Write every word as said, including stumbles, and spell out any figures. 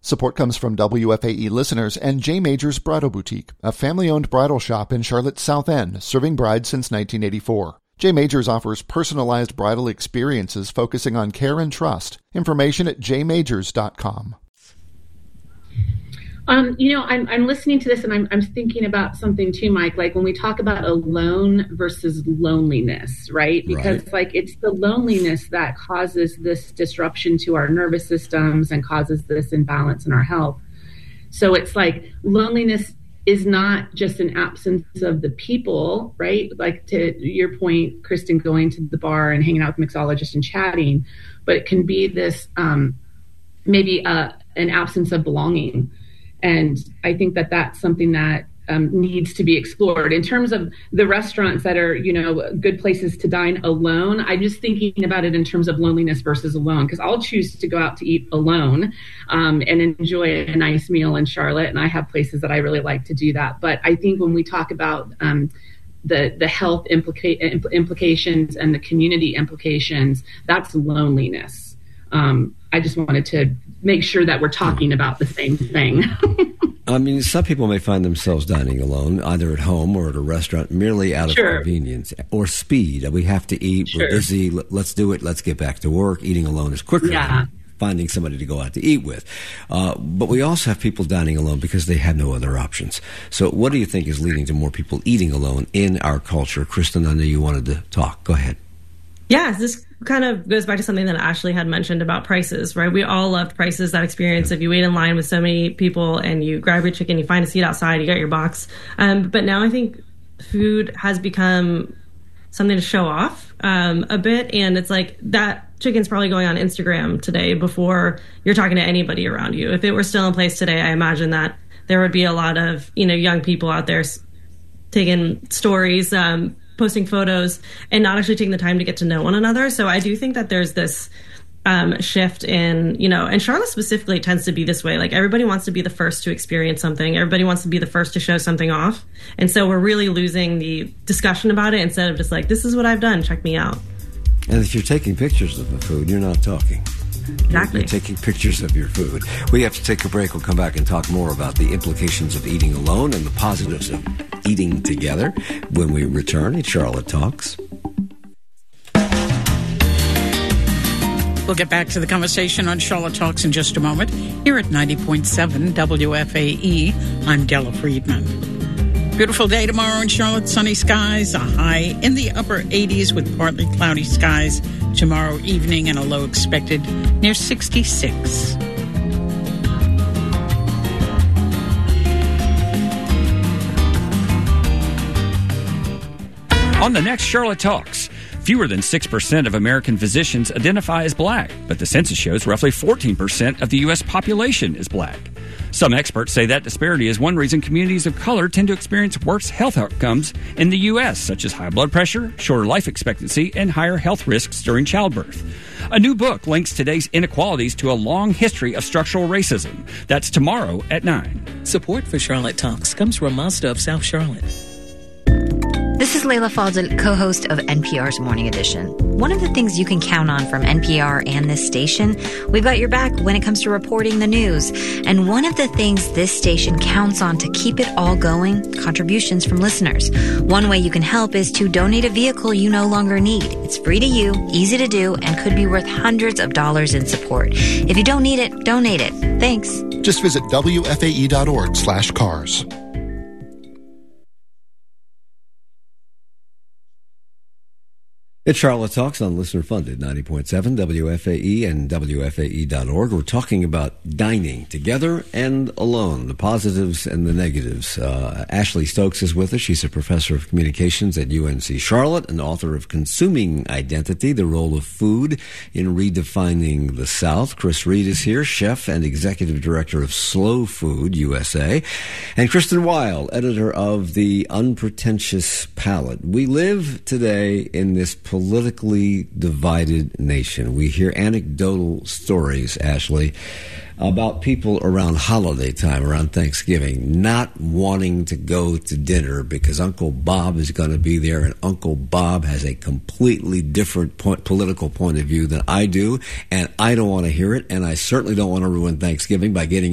Support comes from W F A E listeners and J. Majors Bridal Boutique, a family-owned bridal shop in Charlotte's South End, serving brides since nineteen eighty-four. J. Majors offers personalized bridal experiences focusing on care and trust. Information at j majors dot com. Um, you know, I'm I'm listening to this and I'm I'm thinking about something too, Mike. Like when we talk about alone versus loneliness, right? Because right. like it's the loneliness that causes this disruption to our nervous systems and causes this imbalance in our health. So it's like loneliness is not just an absence of the people, right? Like to your point, Kristen, going to the bar and hanging out with mixologists and chatting, but it can be this um, maybe uh, an absence of belonging. And I think that that's something that um, needs to be explored. In terms of the restaurants that are, you know, good places to dine alone, I'm just thinking about it in terms of loneliness versus alone, because I'll choose to go out to eat alone um, and enjoy a nice meal in Charlotte. And I have places that I really like to do that. But I think when we talk about um, the, the health implica- impl- implications and the community implications, that's loneliness. Um, I just wanted to make sure that we're talking about the same thing. I mean, some people may find themselves dining alone, either at home or at a restaurant, merely out of Sure. convenience or speed. We have to eat. Sure. We're busy. Let's do it. Let's get back to work. Eating alone is quicker Yeah. than finding somebody to go out to eat with. Uh, but we also have people dining alone because they have no other options. So what do you think is leading to more people eating alone in our culture? Kristen, I know you wanted to talk. Go ahead. Yeah, this kind of goes back to something that Ashley had mentioned about prices, right? We all loved prices, that experience. If you wait in line with so many people and you grab your chicken, you find a seat outside, you get your box. Um, but now I think food has become something to show off um, a bit. And it's like that chicken's probably going on Instagram today before you're talking to anybody around you. If it were still in place today, I imagine that there would be a lot of, you know, young people out there taking stories, um, posting photos and not actually taking the time to get to know one another. So I do think that there's this um, shift in, you know, and Charlotte specifically tends to be this way. Like everybody wants to be the first to experience something. Everybody wants to be the first to show something off. And so we're really losing the discussion about it instead of just like, this is what I've done. Check me out. And if you're taking pictures of the food, you're not talking. Exactly. You're taking pictures of your food. We have to take a break. We'll come back and talk more about the implications of eating alone and the positives of eating together when we return at Charlotte Talks. We'll get back to the conversation on Charlotte Talks in just a moment. Here at ninety point seven W F A E, I'm Della Friedman. Beautiful day tomorrow in Charlotte, sunny skies, a high in the upper eighties with partly cloudy skies tomorrow evening and a low expected near sixty-six. On the next Charlotte Talks, fewer than six percent of American physicians identify as black, but the census shows roughly fourteen percent of the U S population is black. Some experts say that disparity is one reason communities of color tend to experience worse health outcomes in the U S, such as high blood pressure, shorter life expectancy, and higher health risks during childbirth. A new book links today's inequalities to a long history of structural racism. That's tomorrow at nine. Support for Charlotte Talks comes from Mazda of South Charlotte. This is Layla Fadel, co-host of N P R's Morning Edition. One of the things you can count on from N P R and this station, we've got your back when it comes to reporting the news. And one of the things this station counts on to keep it all going, contributions from listeners. One way you can help is to donate a vehicle you no longer need. It's free to you, easy to do, and could be worth hundreds of dollars in support. If you don't need it, donate it. Thanks. Just visit W F A E dot org slash cars. It's Charlotte Talks on listener-funded ninety point seven W F A E and W F A E dot org. We're talking about dining together and alone, the positives and the negatives. Uh, Ashley Stokes is with us. She's a professor of communications at U N C Charlotte and author of Consuming Identity, the Role of Food in Redefining the South. Chris Reed is here, chef and executive director of Slow Food U S A. And Kristen Weil, editor of The Unpretentious Palate. We live today in this politically divided nation. We hear anecdotal stories, Ashley, about people around holiday time, around Thanksgiving, not wanting to go to dinner because Uncle Bob is going to be there, and Uncle Bob has a completely different point, political point of view than I do, and I don't want to hear it, and I certainly don't want to ruin Thanksgiving by getting